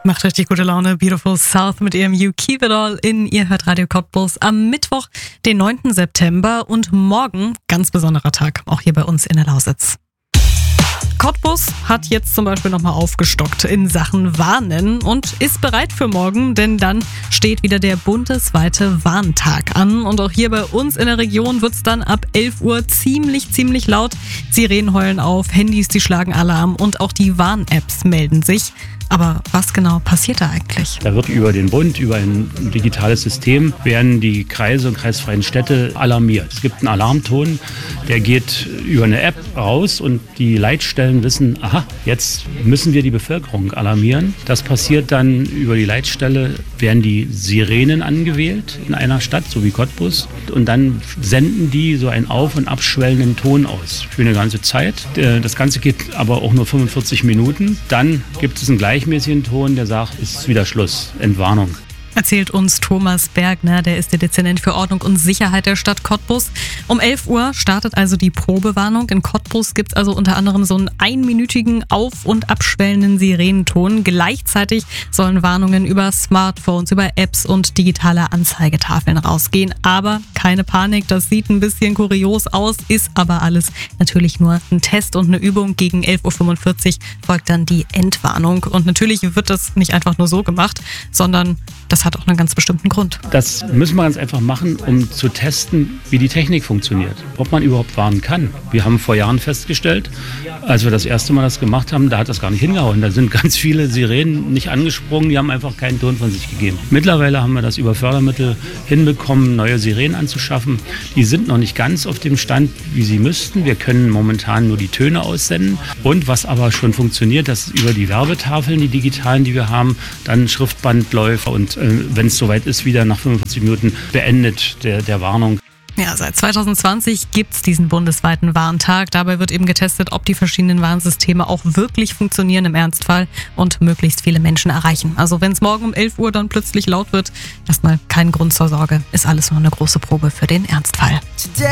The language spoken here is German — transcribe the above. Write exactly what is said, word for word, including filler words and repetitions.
Macht richtig gute Laune. Beautiful South mit ihrem You Keep It All in. Ihr hört Radio Cottbus am Mittwoch, den neunten September und morgen ganz besonderer Tag, auch hier bei uns in der Lausitz. Cottbus hat jetzt zum Beispiel nochmal aufgestockt in Sachen Warnen und ist bereit für morgen, denn dann steht wieder der bundesweite Warntag an. Und auch hier bei uns in der Region wird es dann ab elf Uhr ziemlich, ziemlich laut. Sirenen heulen auf, Handys, die schlagen Alarm und auch die Warn-Apps melden sich. Aber was genau passiert da eigentlich? Da wird über den Bund, über ein digitales System, werden die Kreise und kreisfreien Städte alarmiert. Es gibt einen Alarmton, der geht über eine App raus und die Leitstellen wissen, aha, jetzt müssen wir die Bevölkerung alarmieren. Das passiert dann über die Leitstelle, werden die Sirenen angewählt in einer Stadt, so wie Cottbus. Und dann senden die so einen auf- und abschwellenden Ton aus für eine ganze Zeit. Das Ganze geht aber auch nur fünfundvierzig Minuten. Dann gibt es einen gleichmäßigen Ton, der sagt, es ist wieder Schluss, Entwarnung. Erzählt uns Thomas Bergner, der ist der Dezernent für Ordnung und Sicherheit der Stadt Cottbus. Um elf Uhr startet also die Probewarnung. In Cottbus gibt es also unter anderem so einen einminütigen auf- und abschwellenden Sirenenton. Gleichzeitig sollen Warnungen über Smartphones, über Apps und digitale Anzeigetafeln rausgehen. Aber keine Panik, das sieht ein bisschen kurios aus, ist aber alles natürlich nur ein Test und eine Übung. Gegen elf Uhr fünfundvierzig folgt dann die Entwarnung. Und natürlich wird das nicht einfach nur so gemacht, sondern das hat auch einen ganz bestimmten Grund. Das müssen wir ganz einfach machen, um zu testen, wie die Technik funktioniert. Ob man überhaupt warnen kann. Wir haben vor Jahren festgestellt, als wir das erste Mal das gemacht haben, da hat das gar nicht hingehauen. Da sind ganz viele Sirenen nicht angesprungen, die haben einfach keinen Ton von sich gegeben. Mittlerweile haben wir das über Fördermittel hinbekommen, neue Sirenen anzuschaffen. Die sind noch nicht ganz auf dem Stand, wie sie müssten. Wir können momentan nur die Töne aussenden. Und was aber schon funktioniert, dass über die Werbetafeln, die digitalen, die wir haben, dann Schriftbandläufer und äh, wenn es soweit ist, wieder nach fünfundvierzig Minuten beendet der, der Warnung. Ja, seit zwanzig zwanzig gibt es diesen bundesweiten Warntag. Dabei wird eben getestet, ob die verschiedenen Warnsysteme auch wirklich funktionieren im Ernstfall und möglichst viele Menschen erreichen. Also wenn es morgen um elf Uhr dann plötzlich laut wird, erstmal kein Grund zur Sorge. Ist alles nur eine große Probe für den Ernstfall.